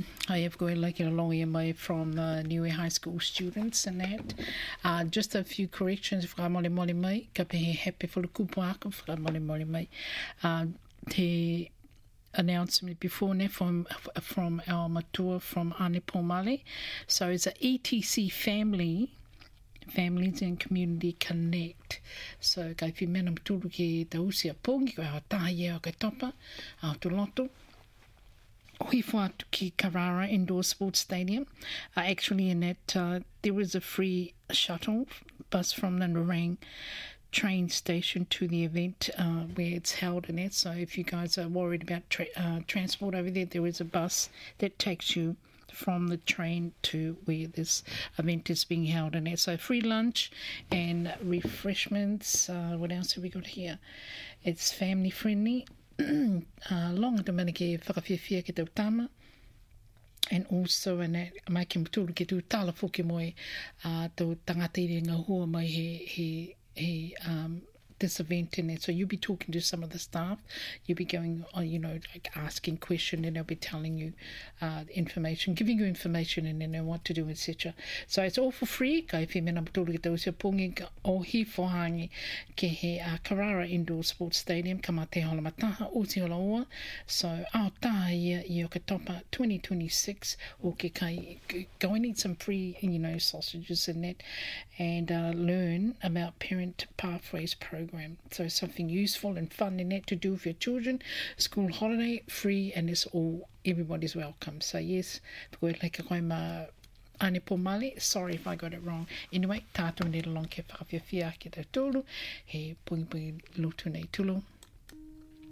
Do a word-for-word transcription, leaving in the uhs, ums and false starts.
I have got like a long email from the Niue High School students and that. Uh, just a few corrections. Whaka mole mole mai, ka pehe happy for the kupu ako, whaka mole mole mai. Uh, te announcement before ne from from our matua from Ane Pomale. So it's a E T C family, Families and Community Connect. So kai fi mena mtulu ki tausia pongi, ko hao tahi e o kai topa, au tu loto. Hui whātu ki Carrara Indoor Sports Stadium. Uh, actually in that, uh, there was a free shuttle bus from the Nerang train station to the event uh, where it's held in it. So if you guys are worried about tra- uh, transport over there, there is a bus that takes you from the train to where this event is being held in it. So free lunch and refreshments. Uh, what else have we got here? It's family friendly. uh, Longa te mana ke whakawhiawhia ke tau tama. And also, and mai ke muturu ke tu tala whoke moe uh, tau tangata i ngā hua mai he, he he um this event in it. So you'll be talking to some of the staff, you'll be going on, you know, like asking questions, and they'll be telling you uh information, giving you information, and then what to do, etc. So it's all for free. Kai whi mena muturu ki tau sia pongi o hi whahangi ke he uh, Carrara Indoor Sports Stadium, kama te hola mataha o te hola oa. So ao taha ia i o ka topa twenty twenty-six o ke kai, go and eat some free, you know, sausages and that, and uh, learn about Parent Pathways program. So something useful and fun in that to do with your children. School holiday, free, and it's all, everybody's welcome. So yes, koe like koe ma Ane Pomale, sorry if I got it wrong. Anyway, tātou nera long ke whakawhiawhia ke tau tōru, he pungi pungi lotu nei tulu.